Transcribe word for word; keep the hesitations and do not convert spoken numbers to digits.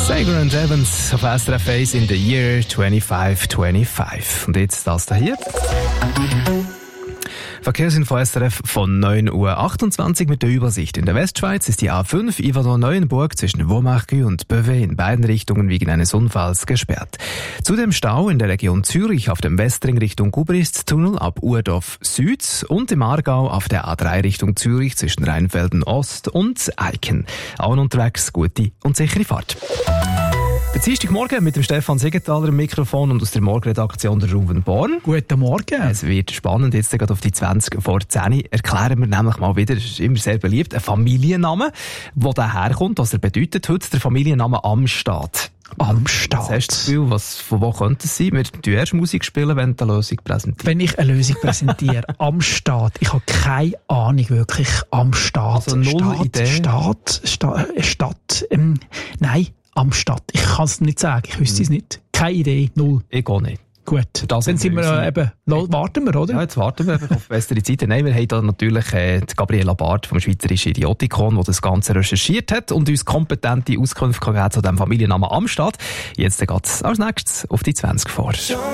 Sager and Evans auf S R F eins in the year twenty-five twenty-five. Und jetzt das da hier. Verkehrsinfo S R F von neun Uhr achtundzwanzig mit der Übersicht. In der Westschweiz ist die A fünf Yverdon-Neuenburg zwischen Womachgü und Beuve in beiden Richtungen wegen eines Unfalls gesperrt. Zudem Stau in der Region Zürich auf dem Westring Richtung Gubristtunnel ab Urdorf Süd und im Aargau auf der A drei Richtung Zürich zwischen Rheinfelden Ost und Eiken. Auch unterwegs gute und sichere Fahrt. Der Dienstagmorgen mit dem Stefan Siegenthaler im Mikrofon und aus der Morgenredaktion der Ruben Born. Guten Morgen. Es wird spannend, jetzt gerade auf die zwanzig vor zehn erklären wir nämlich mal wieder, das ist immer sehr beliebt, ein Familienname, wo der herkommt, was er bedeutet. Heute der Familienname Amstadt. Amstadt. Was hast du das Gefühl, was, von wo könnte es sein? Wir tun erst Musik spielen, wenn du eine Lösung präsentierst. Wenn ich eine Lösung präsentiere, Amstadt, ich habe keine Ahnung wirklich, Amstadt. Also null Stadt, Idee. Stadt, Stadt, Stadt, ähm, nein, Amstadt. Ich kann es nicht sagen, ich wüsste es nicht. Keine Idee, null. Ich auch nicht. Gut, das dann sind wir äh, eben, lo, warten wir, oder? Ja, jetzt warten wir auf bessere Zeiten. Nein, wir haben da natürlich äh, die Gabriela Barth vom Schweizerischen Idiotikon, die das Ganze recherchiert hat und uns kompetente Auskünfte gegeben zu dem Familiennamen Amstadt. Jetzt geht es als nächstes auf die zwanzig vor.